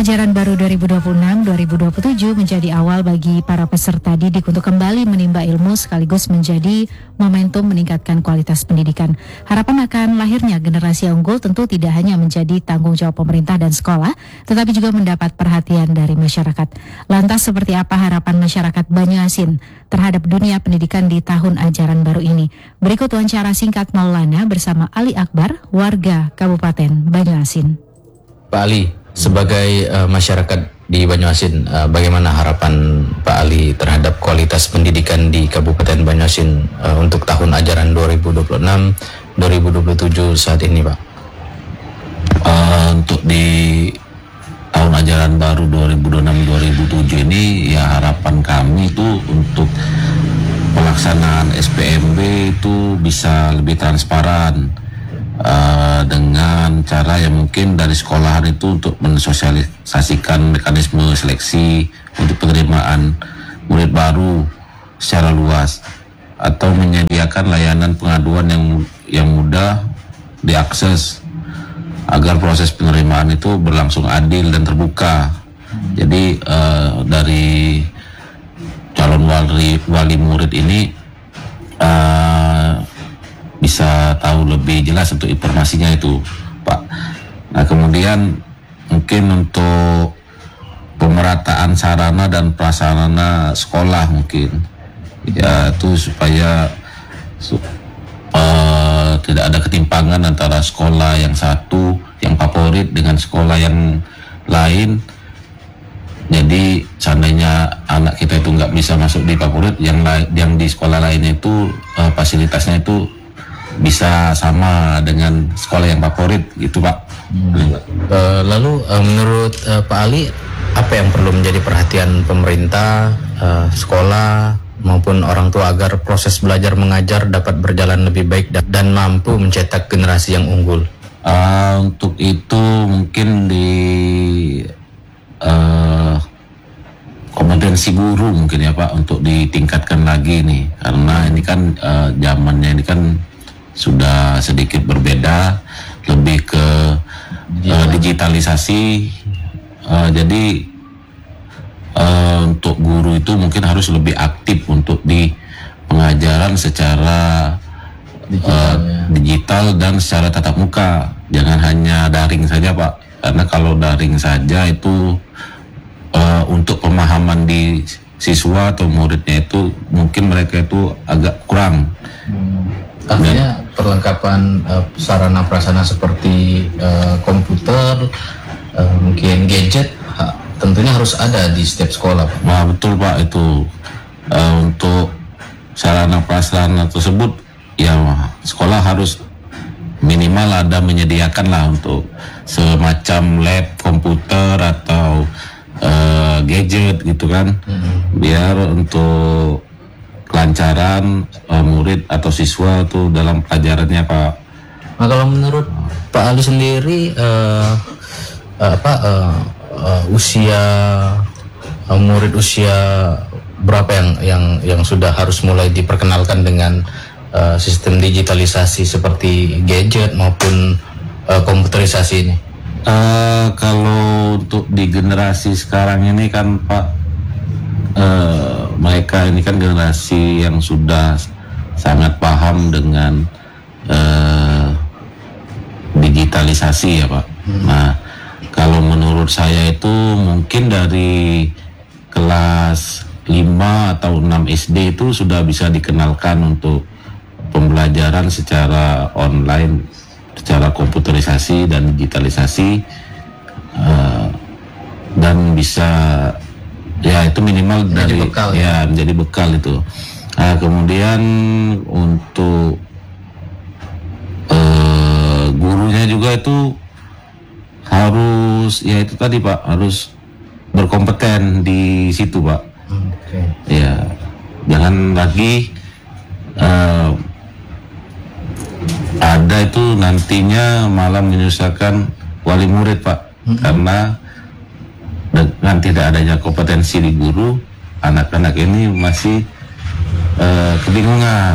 ajaran baru 2026-2027 menjadi awal bagi para peserta didik untuk kembali menimba ilmu sekaligus menjadi momentum meningkatkan kualitas pendidikan. Harapan akan lahirnya generasi unggul tentu tidak hanya menjadi tanggung jawab pemerintah dan sekolah, tetapi juga mendapat perhatian dari masyarakat. Lantas seperti apa harapan masyarakat Banyuasin terhadap dunia pendidikan di tahun ajaran baru ini? Berikut wawancara singkat Maulana bersama Ali Akbar, warga Kabupaten Banyuasin. Pak Ali, sebagai masyarakat di Banyuasin, bagaimana harapan Pak Ali terhadap kualitas pendidikan di Kabupaten Banyuasin untuk tahun ajaran 2026-2027 saat ini, Pak? Untuk di tahun ajaran baru 2026-2027 ini, ya harapan kami itu untuk pelaksanaan SPMB itu bisa lebih transparan, dengan cara yang mungkin dari sekolahan itu untuk mensosialisasikan mekanisme seleksi untuk penerimaan murid baru secara luas, atau menyediakan layanan pengaduan yang mudah diakses agar proses penerimaan itu berlangsung adil dan terbuka. Jadi dari calon wali murid ini bisa tahu lebih jelas untuk informasinya itu, Pak. Nah, kemudian mungkin untuk pemerataan sarana dan prasarana sekolah mungkin, ya itu supaya tidak ada ketimpangan antara sekolah yang satu yang favorit dengan sekolah yang lain. Jadi seandainya anak kita itu nggak bisa masuk di favorit, yang di sekolah lainnya itu fasilitasnya itu bisa sama dengan sekolah yang favorit gitu, Pak. Lalu menurut Pak Ali, apa yang perlu menjadi perhatian pemerintah, sekolah maupun orang tua agar proses belajar mengajar dapat berjalan lebih baik dan mampu mencetak generasi yang unggul? Untuk itu mungkin di kompetensi guru mungkin ya, Pak, untuk ditingkatkan lagi nih, karena ini kan zamannya ini kan sudah sedikit berbeda, lebih ke digitalisasi. Jadi untuk guru itu mungkin harus lebih aktif untuk di pengajaran secara digital dan secara tatap muka, jangan hanya daring saja, Pak. Karena kalau daring saja itu untuk pemahaman di siswa atau muridnya itu mungkin mereka itu agak kurang. Artinya perlengkapan sarana prasarana seperti komputer, mungkin gadget, tentunya harus ada di setiap sekolah, Pak. Nah, betul, Pak, itu untuk sarana prasarana tersebut ya sekolah harus minimal ada menyediakan lah untuk semacam lab komputer atau gadget gitu kan, biar untuk kelancaran murid atau siswa tuh dalam pelajarannya, Pak. Nah, kalau menurut Pak Ali sendiri, usia murid usia berapa yang sudah harus mulai diperkenalkan dengan sistem digitalisasi seperti gadget maupun komputerisasi ini? Kalau untuk di generasi sekarang ini kan, Pak, mereka ini kan generasi yang sudah sangat paham dengan digitalisasi ya, Pak. Nah, kalau menurut saya itu mungkin dari kelas 5 atau 6 SD itu sudah bisa dikenalkan untuk pembelajaran secara online, secara komputerisasi dan digitalisasi, dan bisa ya itu minimal dari bekal, ya menjadi bekal itu. Nah, kemudian untuk gurunya juga itu harus ya itu tadi, Pak, harus berkompeten di situ, Pak. Ya, jangan lagi ada itu nantinya malah menyusahkan wali murid, Pak, karena dengan tidak adanya kompetensi di guru, anak-anak ini masih kebingungan.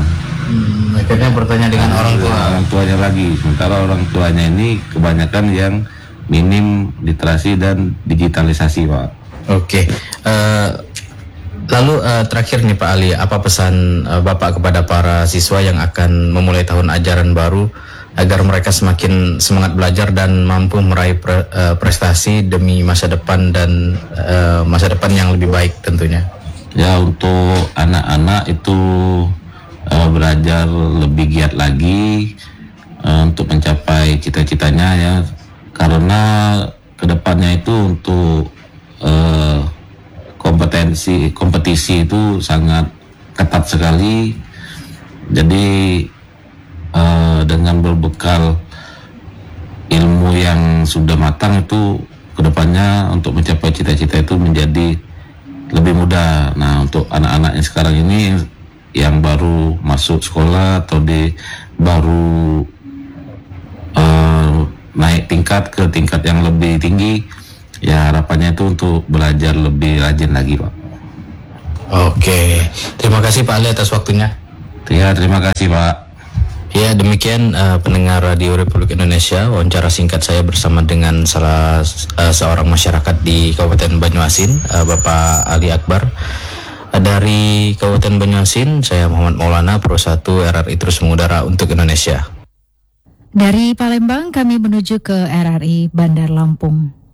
Akhirnya bertanya dengan orang tuanya lagi, sementara orang tuanya ini kebanyakan yang minim literasi dan digitalisasi, Pak. Oke. Lalu terakhir nih Pak Ali, apa pesan Bapak kepada para siswa yang akan memulai tahun ajaran baru agar mereka semakin semangat belajar dan mampu meraih prestasi demi masa depan dan masa depan yang lebih baik tentunya? Ya, untuk anak-anak itu belajar lebih giat lagi untuk mencapai cita-citanya ya, karena kedepannya itu untuk kompetisi itu sangat ketat sekali. Jadi dengan berbekal ilmu yang sudah matang itu kedepannya untuk mencapai cita-cita itu menjadi lebih mudah. Nah, untuk anak-anak yang sekarang ini yang baru masuk sekolah atau baru naik tingkat ke tingkat yang lebih tinggi, ya harapannya itu untuk belajar lebih rajin lagi, Pak. Oke, terima kasih Pak Ali atas waktunya. Ya, terima kasih, Pak. Ya, demikian pendengar Radio Republik Indonesia, wawancara singkat saya bersama dengan seorang masyarakat di Kabupaten Banyuasin, Bapak Ali Akbar. Dari Kabupaten Banyuasin, saya Muhammad Maulana, Pro 1 RRI Terus Mengudara untuk Indonesia. Dari Palembang kami menuju ke RRI Bandar Lampung.